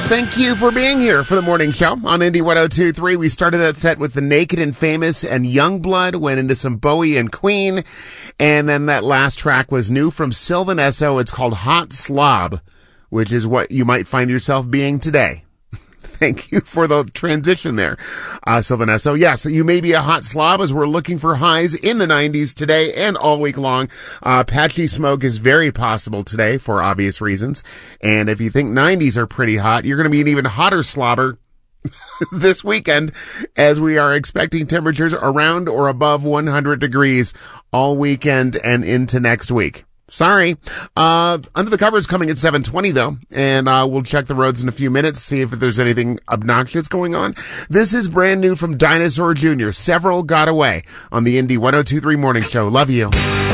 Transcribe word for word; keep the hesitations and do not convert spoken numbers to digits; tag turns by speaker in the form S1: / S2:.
S1: Thank you for being here for the morning show on Indy one oh two point three. We started that set with The Naked and Famous and Youngblood, went into some Bowie and Queen, and then that last track was new from Sylvan Esso. It's called Hot Slob, which is what you might find yourself being today. Thank you for the transition there, uh, Sylvan Esso. Yes, you may be a hot slob as we're looking for highs in the nineties today and all week long. Uh, patchy smoke is very possible today for obvious reasons. And if you think nineties are pretty hot, you're going to be an even hotter slobber this weekend, as we are expecting temperatures around or above one hundred degrees all weekend and into next week. Sorry. Uh, Under the Covers coming at seven twenty though, and uh, we'll check the roads in a few minutes, see if there's anything obnoxious going on. This is brand new from Dinosaur Junior Several Got Away on the Indy one oh two point three Morning Show. Love you.